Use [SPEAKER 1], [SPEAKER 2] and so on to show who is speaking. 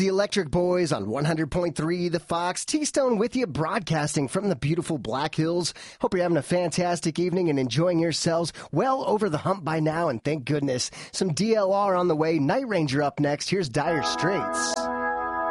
[SPEAKER 1] the Electric Boys on 100.3 The Fox. T-Stone with you, broadcasting from the beautiful Black Hills. Hope you're having a fantastic evening and enjoying yourselves well over the hump by now, and thank goodness. Some DLR on the way. Night Ranger up next. Here's Dire Straits.